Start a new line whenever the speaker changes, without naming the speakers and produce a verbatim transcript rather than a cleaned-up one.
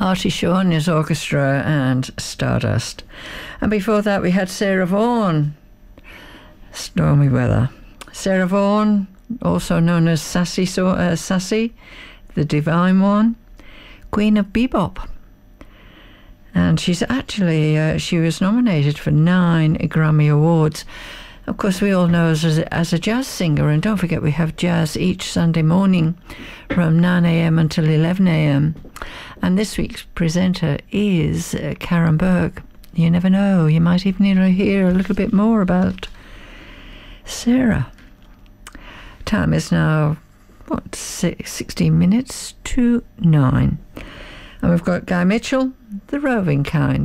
Artie Shaw and his orchestra and Stardust. And before that we had Sarah Vaughan, Stormy Weather. Sarah Vaughan, also known as Sassy, so, uh, Sassy, the Divine One, Queen of Bebop. And she's actually, uh, she was nominated for nine Grammy Awards. Of course, we all know her as, as a jazz singer, and don't forget we have jazz each Sunday morning from nine a.m. until eleven a.m. And this week's presenter is uh, Karen Burke. You never know, you might even hear a little bit more about Sarah. Time is now, what, sixteen minutes to nine. And we've got Guy Mitchell, The Roving Kind.